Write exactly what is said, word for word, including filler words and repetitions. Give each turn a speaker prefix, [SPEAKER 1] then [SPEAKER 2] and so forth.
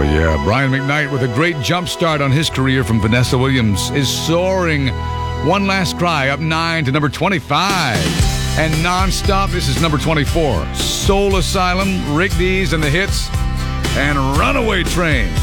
[SPEAKER 1] Oh, yeah. Brian McKnight with a great jump start on his career from Vanessa Williams is soaring. One Last Cry up nine to number twenty-five. And Nonstop, this is number twenty-four. Soul Asylum, Rick Dees and the Hits, and Runaway Train.